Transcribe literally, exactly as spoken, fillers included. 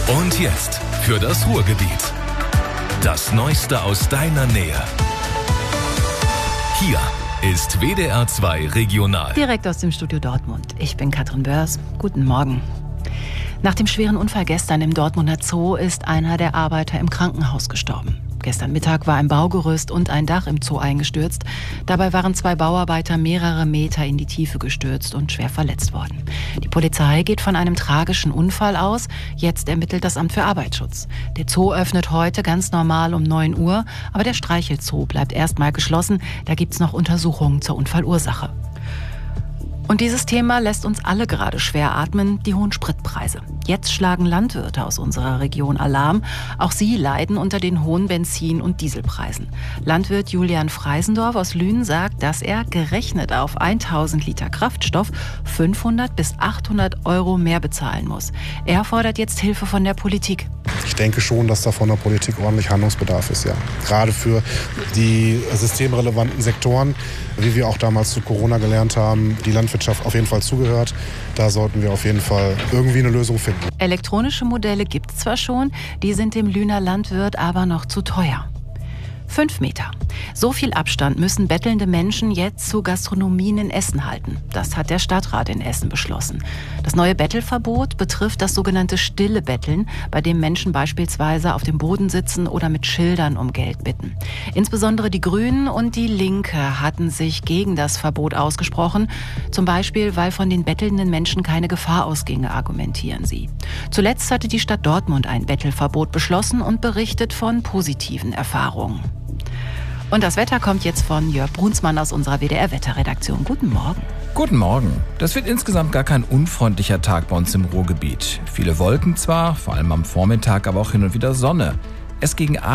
Und jetzt für das Ruhrgebiet. Das Neueste aus deiner Nähe. Hier ist W D R zwei Regional. Direkt aus dem Studio Dortmund. Ich bin Katrin Börs. Guten Morgen. Nach dem schweren Unfall gestern im Dortmunder Zoo ist einer der Arbeiter im Krankenhaus gestorben. Gestern Mittag war ein Baugerüst und ein Dach im Zoo eingestürzt. Dabei waren zwei Bauarbeiter mehrere Meter in die Tiefe gestürzt und schwer verletzt worden. Die Polizei geht von einem tragischen Unfall aus. Jetzt ermittelt das Amt für Arbeitsschutz. Der Zoo öffnet heute ganz normal um neun Uhr, aber der Streichelzoo bleibt erstmal geschlossen. Da gibt's noch Untersuchungen zur Unfallursache. Und dieses Thema lässt uns alle gerade schwer atmen, die hohen Spritpreise. Jetzt schlagen Landwirte aus unserer Region Alarm. Auch sie leiden unter den hohen Benzin- und Dieselpreisen. Landwirt Julian Freisendorf aus Lünen sagt, dass er, gerechnet auf tausend Liter Kraftstoff, fünfhundert bis achthundert Euro mehr bezahlen muss. Er fordert jetzt Hilfe von der Politik. Ich denke schon, dass da von der Politik ordentlich Handlungsbedarf ist, ja. Gerade für die systemrelevanten Sektoren, wie wir auch damals zu Corona gelernt haben, die Landwirtschaft auf jeden Fall zugehört. Da sollten wir auf jeden Fall irgendwie eine Lösung finden. Elektronische Modelle gibt es zwar schon, die sind dem Lüner Landwirt aber noch zu teuer. Fünf Meter. So viel Abstand müssen bettelnde Menschen jetzt zu Gastronomien in Essen halten. Das hat der Stadtrat in Essen beschlossen. Das neue Bettelverbot betrifft das sogenannte stille Betteln, bei dem Menschen beispielsweise auf dem Boden sitzen oder mit Schildern um Geld bitten. Insbesondere die Grünen und die Linke hatten sich gegen das Verbot ausgesprochen. Zum Beispiel, weil von den bettelnden Menschen keine Gefahr ausginge, argumentieren sie. Zuletzt hatte die Stadt Dortmund ein Bettelverbot beschlossen und berichtet von positiven Erfahrungen. Und das Wetter kommt jetzt von Jörg Brunsmann aus unserer W D R-Wetterredaktion. Guten Morgen. Guten Morgen. Das wird insgesamt gar kein unfreundlicher Tag bei uns im Ruhrgebiet. Viele Wolken zwar, vor allem am Vormittag, aber auch hin und wieder Sonne. Es gegen